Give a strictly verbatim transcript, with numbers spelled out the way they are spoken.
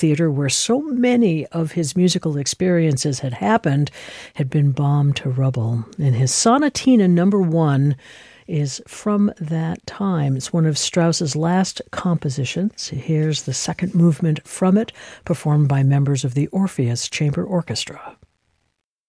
theater where so many of his musical experiences had happened had been bombed to rubble. And his Sonatina number one is from that time. It's one of Strauss's last compositions. Here's the second movement from it, performed by members of the Orpheus Chamber Orchestra.